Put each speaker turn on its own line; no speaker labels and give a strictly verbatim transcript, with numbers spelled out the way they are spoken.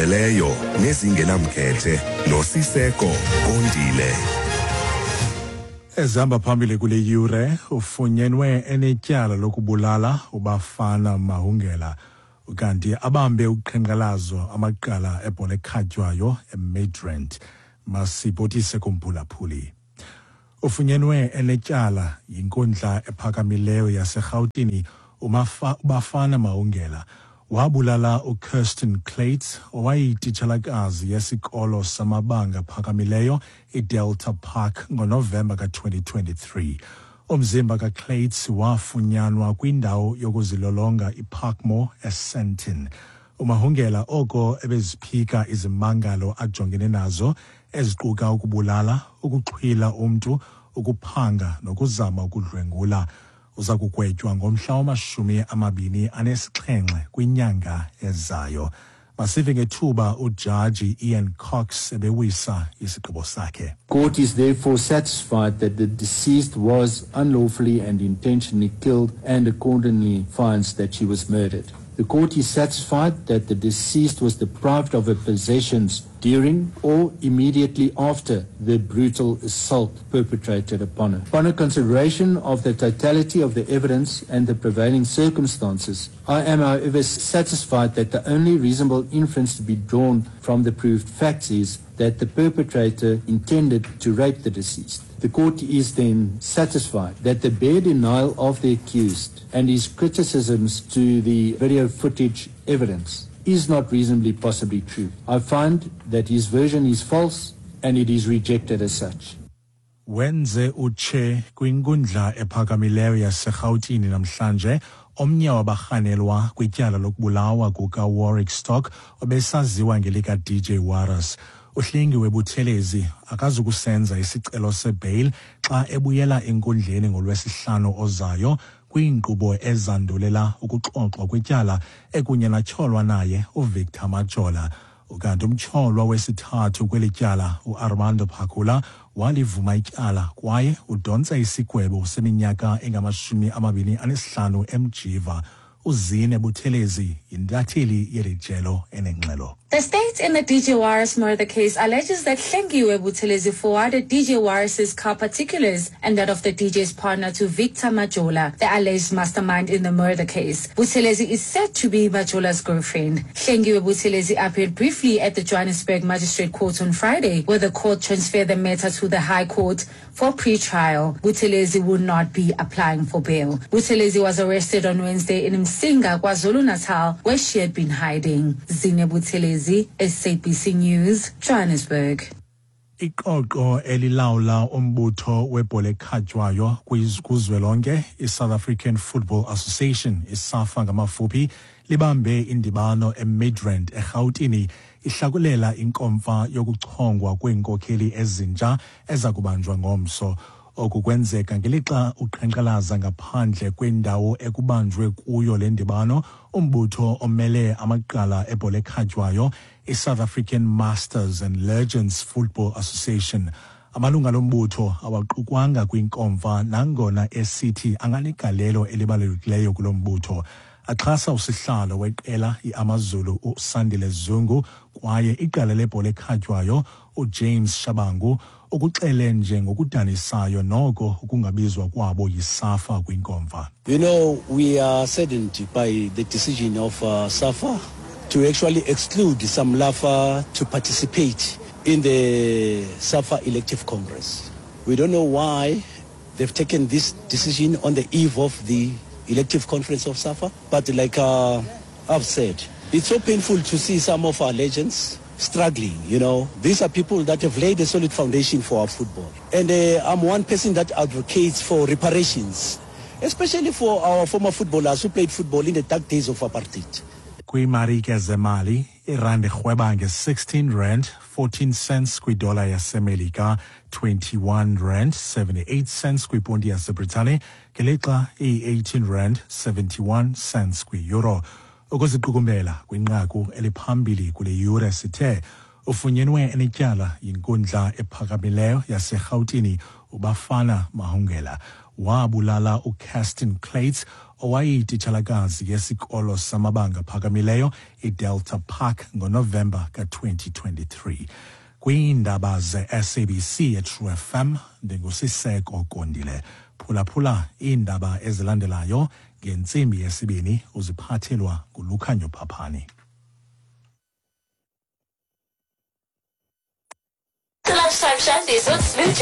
leyo nezingenamkhethe noSiseko Gondile.
Ezihamba phambili kule yure ufunyenwe enetyala lokubulala ubafana Mahungela ukanti abambe uqhankqalazo amaqala ebhola ekhatywayo eMidrand masibotise kumpulaphuli. Ufunyenwe enetyala yinkundla ephakamileyo yaseGauteng ubafana Mahungela wabulala uKirsten Clates owayititshalakazi yesikolo samabanga phakamileyo iDelta Park ngoNovemba ka twenty twenty-three. Umzimba kaClates wafunyanwa kwindawo yokuzilolonga iParkmore eSandton. uMahungela oko ebeziphika izimangalo ajongene nazo eziquka ukubulala, ukuxhwila umntu, ukuphanga nokuzama ukudlwengula. Uza kugwetywa ngomhla wamashumi amabini anesixhenxe kwinyanga ezayo. Masive ngethuba ujaji Ian Cox ebewisa isigqibo sakhe.
Court is therefore satisfied that the deceased was unlawfully and intentionally killed and accordingly finds that she was murdered. The court is satisfied that the deceased was deprived of her possessions during or immediately after the brutal assault perpetrated upon her. Upon a consideration of the totality of the evidence and the prevailing circumstances, I am however satisfied that the only reasonable inference to be drawn from the proved facts is that the perpetrator intended to rape the deceased. The court is then satisfied that the bare denial of the accused and his criticisms to the video footage evidence is not reasonably possibly true. I find that his version is false and it is rejected as such.
Wenze uche kwinkundla ephakamileyo yaseGauteng namhlanje omnye wabarhanelwa kwityala lokubulawa kukaWarwick Stock obesaziwa ngelika D J Warras. Uhlengiwe Buthelezi akazukusenza isicelo sebail xa ebuyela enkundleni ngolwesihlanu ozayo kwiinkqubo ezandulela ukuxoxwa kwetyala ekunye natyholwa naye uVictor Majola. Ukanti umtyholwa wesithathu kweli tyala uArmando Phakula walivuma ityala kwaye udontsa isigwebo seminyaka engamashumi amabini anesihlanu emjiva. Uzine Buthelezi yintatheli yeli jelo enengxelo.
The state in the D J Warras murder case alleges that Hlengiwe Buthelezi forwarded D J Warras's car particulars and that of the D J's partner to Victor Majola, the alleged mastermind in the murder case. Buthelezi is said to be Majola's girlfriend. Hlengiwe Buthelezi appeared briefly at the Johannesburg Magistrate Court on Friday, where the court transferred the matter to the High Court for pre-trial. Buthelezi would not be applying for bail. Buthelezi was arrested on Wednesday in Msinga, KwaZulu-Natal, where she had been hiding. Zine Buthelezi, S A B C News, Johannesburg.
Iqoqo elilawula umbutho webhola ekhatywayo kuzwelonke iSouth African Football Association iSAFA ngamafuphi libambe indibano eMidrand eGauteng ihlakulela inkomfa yokuchongwa kweenkokheli ezintsha ezakubanjwa ngomso. Oku kwenzeka ngelixa uqhankqalaza ngaphandle kwendawo ekubanjwe kuyo le ndibano umbutho omele amaqala ebhola ekhatywayo iSouth African Masters and Legends Football Association. Amalunga lombutho awaqukwanga kwinkomfa nangona esithi anganegalelo elibalulekileyo kulo mbutho. Axhasa usihlalo weqela iAmazulu uSandile Zungu kwaye iqela lebhola ekhatywayo uJames Shabangu ukuxele nje ngokudanisayo noko ukungabizwa kwabo yiSAFA kwinkomfa.
You know, we are saddened by the decision of uh, SAFA to actually exclude some LAFA to participate in the SAFA Elective Congress. We don't know why they've taken this decision on the eve of the elective conference of SAFA, but like uh, I've said, it's so painful to see some of our legends struggling, you know. These are people that have laid a solid foundation for our football. And uh, I'm one person that advocates for reparations, especially for our former footballers who played football in the dark days of apartheid.
Kwimarike zemali, irandi rhweba nge-sixteen rand, fourteen cents kwidola yasemelika, twenty-one rand, seventy-eight cents kwiponti yaseBritane, ngelixa iyi-eighteen rand, seventy-one cents kwi-euro. Ukuziqukumbela kwinqaku eliphambili kule yure sithe ufunyenwe enetyala yinkundla ephakamileyo yaseRhawutini uBafana Mahungela wabulala uCastin Clates owayeyititshalakazi yesikolo samabanga phakamileyo iDelta Park ngoNovemba ka twenty twenty-three. Kwiindaba ze-S A B C eTrue F M ndingusiseko Kondile. Phulaphula iindaba ezilandelayo ngentsimbi yesibini uziphathelwa nguLukhanyo Phaphani.
The Lunchtime Shandies on Smooch